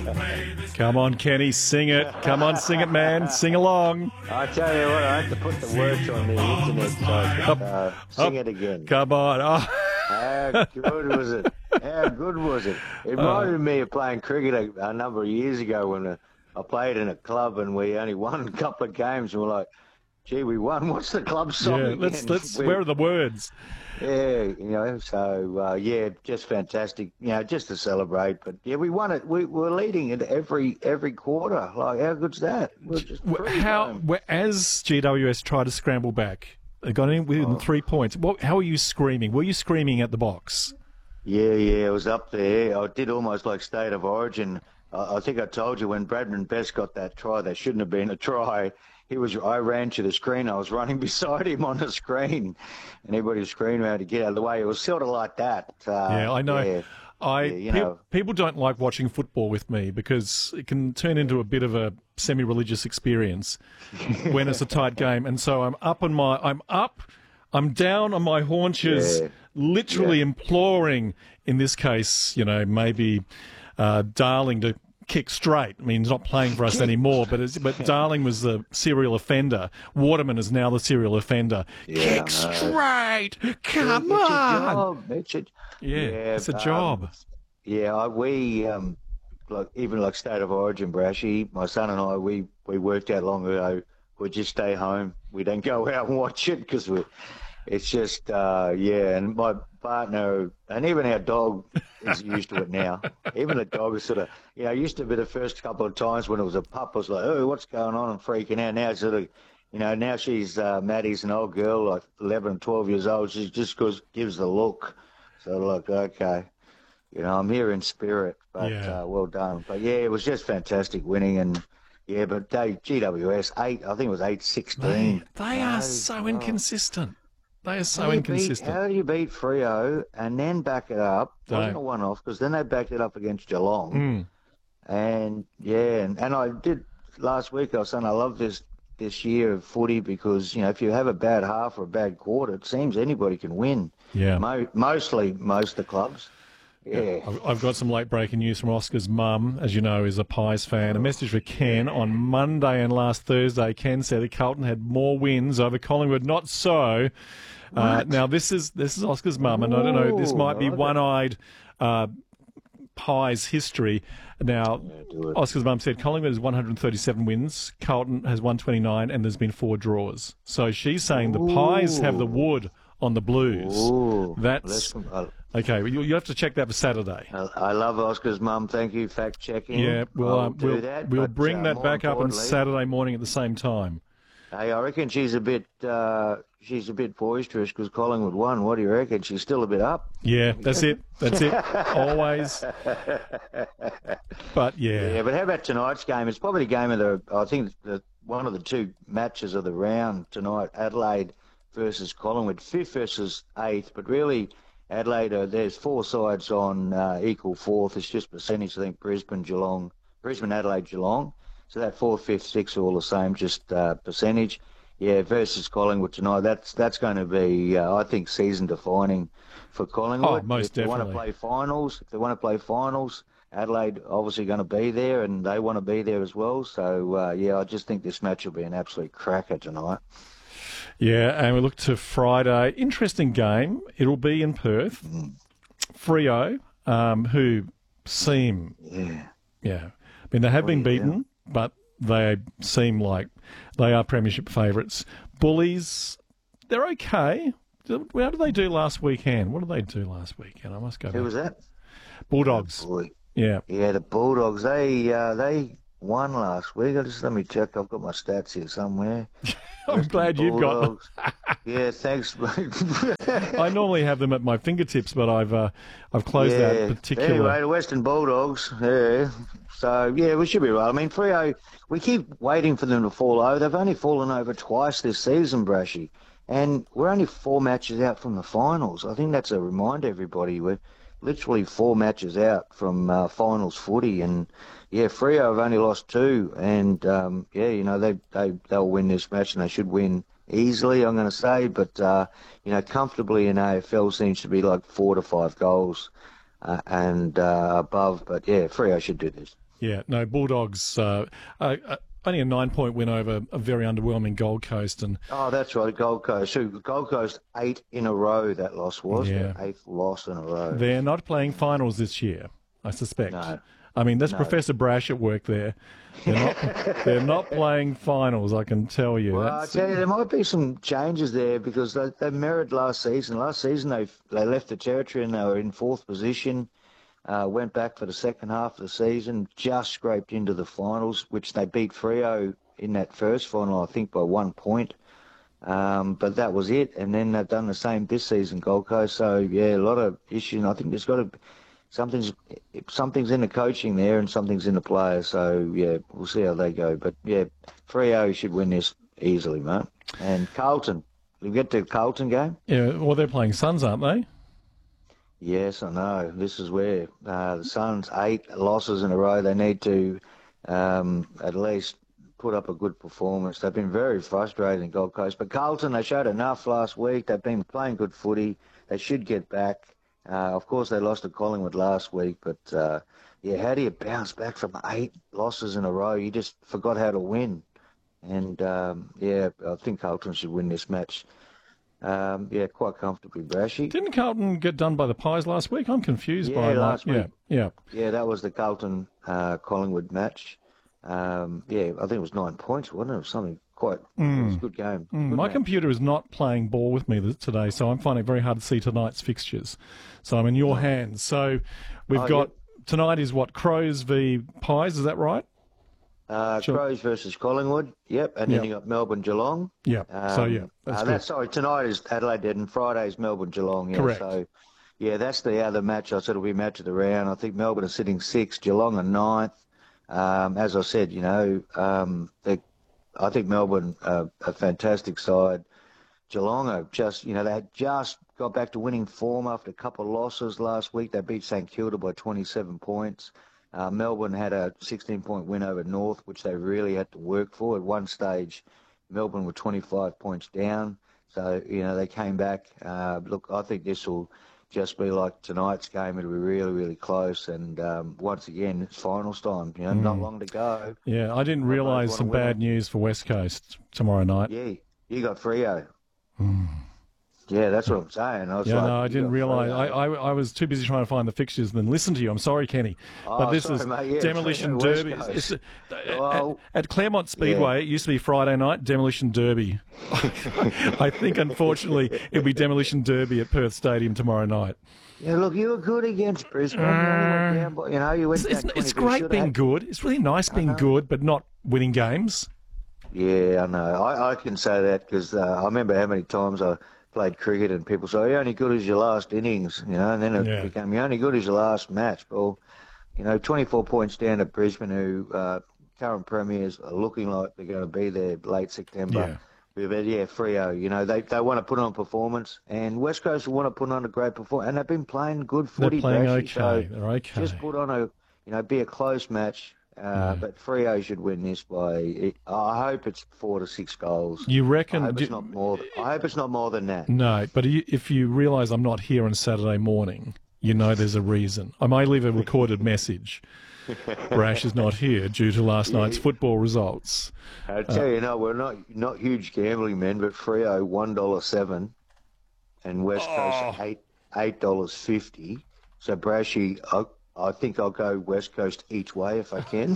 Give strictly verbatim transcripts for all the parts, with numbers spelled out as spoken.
Come on, Kenny, sing it. Come on, sing it, man. Sing along. I tell you what, I had to put the words on the internet so I could uh, sing it again. Come on. Oh. How good was it? How good was it? It reminded uh, me of playing cricket a, a number of years ago when uh, I played in a club and we only won a couple of games and we're like, gee, we won. What's the club song yeah, again? Let's, let's, we, where are the words? Yeah, you know, so, uh, yeah, just fantastic, you know, just to celebrate. But, yeah, we won it. We were leading it every every quarter. Like, how good's that? We're just how, as G W S tried to scramble back, they got in within oh. three points. What, how were you screaming? Were you screaming at the box? Yeah, yeah, I was up there. I did almost like State of Origin. Uh, I think I told you when Bradman Best got that try, that shouldn't have been a try. He was. I ran to the screen. I was running beside him on the screen, and everybody was screaming out to get out of the way. It was sort of like that. Uh, yeah, I know. Yeah, I yeah, you pe- know. People don't like watching football with me because it can turn into a bit of a semi-religious experience when it's a tight game. And so I'm up on my. I'm up. I'm down on my haunches, yeah. literally yeah. imploring. In this case, you know, maybe uh, Darling to kick straight. I mean, he's not playing for us anymore, but it's, but Darling was the serial offender. Waterman is now the serial offender. Yeah, kick straight! Come it's on! A it's a, yeah, yeah, it's a um, job. Yeah, I, we, um, like even like State of Origin, Brashy, my son and I, we, we worked out long ago, we'd just stay home. We don't go out and watch it because we it's just, uh, yeah, and my partner, and even our dog is used to it now. Even the dog is sort of, you know, used to be the first couple of times when it was a pup, I was like, oh, what's going on? I'm freaking out. Now it's sort of, you know, now she's, uh, Maddie's an old girl, like eleven, twelve years old. She just goes, gives the look. So, like, okay, you know, I'm here in spirit, but yeah. uh, well done. But, yeah, it was just fantastic winning, and, yeah, but they, G W S, eight, I think it was eight sixteen. They, they are so inconsistent. They are so how inconsistent. Beat, how do you beat Freo and then back it up? It wasn't a one-off because then they backed it up against Geelong. Mm. And, yeah, and, and I did last week, I was saying I love this this year of footy because, you know, if you have a bad half or a bad quarter, it seems anybody can win. Yeah. Mo- mostly, most of the clubs. Yeah. I've got some late breaking news from Oscar's mum, as you know, is a Pies fan. A message for Ken on Monday and last Thursday. Ken said that Carlton had more wins over Collingwood. Not so. Uh, now this is this is Oscar's mum, and I don't know. This might be one-eyed uh, Pies history. Now, yeah, Oscar's mum said Collingwood has one hundred thirty-seven wins, Carlton has one hundred twenty-nine, and there's been four draws. So she's saying the Pies have the wood on the Blues. Ooh. That's. Okay, you, you have to check that for Saturday. I love Oscar's mum. Thank you, fact checking. Yeah, we'll um, we'll, that, we'll but, bring uh, that back up on Saturday morning at the same time. Hey, I reckon she's a bit uh, she's a bit boisterous because Collingwood won. What do you reckon? She's still a bit up. Yeah, that's it. That's it. Always. But yeah. Yeah, but how about tonight's game? It's probably the game of the. I think the one of the two matches of the round tonight. Adelaide versus Collingwood, fifth versus eighth, but really. Adelaide, uh, there's four sides on uh, equal fourth. It's just percentage. I think Brisbane, Geelong, Brisbane, Adelaide, Geelong. So that fourth, fifth, sixth are all the same, just uh, percentage. Yeah, versus Collingwood tonight. That's that's going to be, uh, I think, season defining for Collingwood. Oh, most if they definitely. want to play finals, if they want to play finals, Adelaide obviously going to be there, and they want to be there as well. So uh, yeah, I just think this match will be an absolute cracker tonight. Yeah, and we look to Friday. Interesting game. It'll be in Perth. Mm. Freo, um, who seem... Yeah. Yeah. I mean, they have been beaten, yeah. but they seem like they are premiership favourites. Bullies, they're okay. How did they do last weekend? What did they do last weekend? I must go Who back. was that? Bulldogs. Oh, yeah. Yeah, the Bulldogs. They uh, they won last week. I just let me check. I've got my stats here somewhere. I'm glad you've got them. Yeah, thanks. I normally have them at my fingertips, but I've uh, I've closed yeah. that particular. Anyway, the Western Bulldogs. Yeah. So yeah, we should be right. I mean, Freo. We keep waiting for them to fall over. They've only fallen over twice this season, Brashy, and we're only four matches out from the finals. I think that's a reminder, everybody. We're literally four matches out from uh, finals footy, and yeah, Freo have only lost two, and um, yeah, you know they they they'll win this match, and they should win easily. I'm going to say, but uh, you know, comfortably in A F L seems to be like four to five goals uh, and uh, above. But yeah, Freo should do this. Yeah, no, Bulldogs, uh, uh, uh, only a nine-point win over a very underwhelming Gold Coast. And Oh, that's right, Gold Coast. So Gold Coast eight in a row. That loss was Yeah. their eighth loss in a row. they're not playing finals this year, I suspect. No. I mean, that's No. Professor Brash at work there. They're not, they're not playing finals, I can tell you. Well, I That's, tell you, there might be some changes there because they, they mirrored last season. Last season, they they left the territory and they were in fourth position. Uh, went back for the second half of the season, just scraped into the finals, which they beat Freo in that first final, I think, by one point. Um, but that was it. And then they've done the same this season, Gold Coast. So, yeah, a lot of issues. I think there's got to something's something's in the coaching there and something's in the players. So, yeah, we'll see how they go. But, yeah, Freo should win this easily, mate. And Carlton. We get to the Carlton game? yeah, well, they're playing Suns, aren't they? Yes, I know. This is where uh, the Suns, eight losses in a row. They need to um, at least put up a good performance. They've been very frustrated in Gold Coast. But Carlton, they showed enough last week. They've been playing good footy. They should get back. Uh, of course, they lost to Collingwood last week. But, uh, yeah, how do you bounce back from eight losses in a row? You just forgot how to win. And, um, yeah, I think Carlton should win this match. Um, yeah, quite comfortably, Brashy. Didn't Carlton get done by the Pies last week? I'm confused Yeah, by last like, week. Yeah, yeah. Yeah, that was the Carlton uh, Collingwood match. Um, yeah, I think it was nine points, wasn't it? It was something quite. It was a good game. Mm, Good my match. computer is not playing ball with me th- today, so I'm finding it very hard to see tonight's fixtures. So I'm in your hands. So we've Oh, got tonight is what, Crows v Pies, is that right? Uh, Sure. Crows versus Collingwood. Yep, and Yep. then you got Melbourne Geelong. Yeah. so Um, yeah, that's uh, good. that's sorry. Tonight is Adelaide and Friday's Melbourne Geelong. Yeah, Correct. So, yeah, that's the other match. I said it'll be match of the round. I think Melbourne are sitting sixth, Geelong are ninth. Um, as I said, you know, um, they, I think Melbourne uh, a fantastic side. Geelong are just, you know, they had just got back to winning form after a couple of losses last week. They beat St Kilda by twenty-seven points. Uh, Melbourne had a sixteen-point win over North, which they really had to work for. At one stage, Melbourne were twenty-five points down. So, you know, they came back. Uh, look, I think this will just be like tonight's game. It'll be really, really close. And um, once again, it's finals time. You know, not long to go. Yeah, I didn't both realise wanna some win bad it. news for West Coast tomorrow night. Yeah, you got Freo. Yeah, that's what I'm saying. I was Yeah, like, no, I you didn't got realise. I, Freo. I I was too busy trying to find the fixtures than listen to you. I'm sorry, Kenny. But Oh, this sorry, is mate. Yeah, Demolition Freo, West Derby. Coast. It's- it's- Well, at, at Claremont Speedway, it used to be Friday night, Demolition Derby. I think, unfortunately, it'll be Demolition Derby at Perth Stadium tomorrow night. Yeah, look, you were good against Brisbane. You only went down, but, you know, you went It's, it's, down it's twenty. great being good. It's really nice being good, but not winning games. Yeah, I know. I, I can say that because uh, I remember how many times I played cricket and people say, "You're only good as your last innings," you know, and then it Yeah. became, "You're only good as your last match." Well, you know, twenty-four points down at Brisbane, who uh, current premiers are looking like they're going to be there late September. Yeah. But yeah, Freo, you know, they they want to put on performance, and West Coast want to put on a great performance, and they've been playing good They're footy. playing Brashy, okay. so They're okay. just put on a, you know, be a close match. Uh, But Freo should win this by. I hope it's four to six goals. You I reckon? hope do- it's not more. I hope it's not more than that. No, but you- if you realise I'm not here on Saturday morning, you know there's a reason. I may leave a recorded message. Brash is not here due to last night's football results. I tell you, no, we're not not huge gambling men, but Freo one dollar seven, and West Coast eight eight dollars fifty. So Brashy, I, I think I'll go West Coast each way if I can.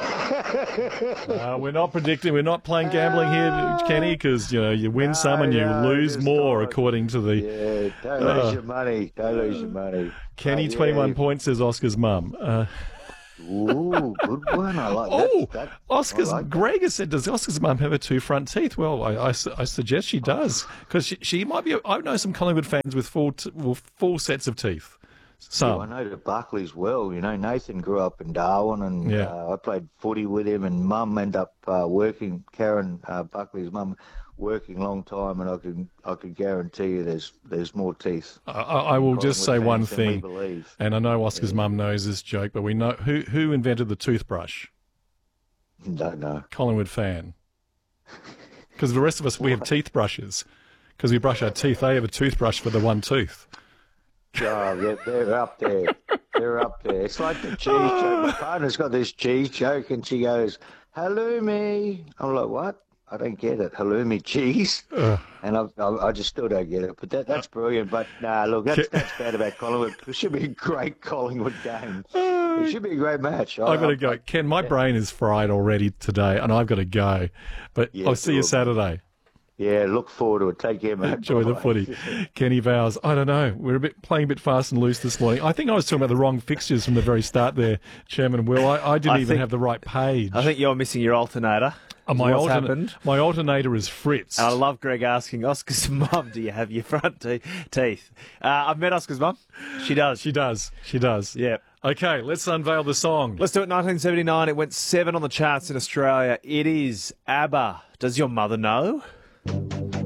Uh, we're not predicting. We're not playing gambling here, Kenny, because you know you win some and you no, lose just more, not. according to the Yeah, don't Uh, lose your money. Don't lose your money. Kenny. Uh, yeah. Twenty-one points, says Oscar's mum. Uh, Ooh, good one. I like that. oh, that. Oscar's I like that. Greg has said, does Oscar's mum have her two front teeth? Well, I, I, su- I suggest she does, because she, she might be. I know some Collingwood fans with full t- well, full sets of teeth. Yeah, I Some. know the Buckleys well. You know, Nathan grew up in Darwin, and Yeah. uh, I played footy with him. And Mum ended up uh, working. Karen uh, Buckley's mum working a long time, and I can I could guarantee you there's there's more teeth. I, I I will just say Collingwood one fans than we thing, believe. and I know Oscar's mum knows this joke, but we know who who invented the toothbrush. Don't know. Collingwood fan. Because the rest of us, we have teeth brushes. Because we brush our teeth, they have a toothbrush for the one tooth. Oh, yeah, they're up there. they're up there. It's like the cheese joke. My partner's got this cheese joke, and she goes, halloumi. I'm like, what? I don't get it. Halloumi cheese. Ugh. And I, I, I just still don't get it. But that, that's brilliant. But, nah, look, that's, that's bad about Collingwood. It should be a great Collingwood game. It should be a great match. I've got to go. Ken, my brain is fried already today, and I've got to go. But Yeah, I'll see you look. Saturday. Yeah, look forward to it. Take care, mate. Enjoy the Bye. footy. Kenny Bowers. I don't know. We're a bit playing a bit fast and loose this morning. I think I was talking about the wrong fixtures from the very start there, Chairman Will. I, I didn't I even think- have the right page. I think you're missing your alternator. Oh, my, What's altern- happened? my alternator is Fritz. And I love Greg asking Oscar's mum, do you have your front te- teeth? Uh, I've met Oscar's mum. She does. She does. She does. Yeah. Okay, let's unveil the song. Let's do it. nineteen seventy-nine. It went seven on the charts in Australia. It is ABBA. Does your mother know?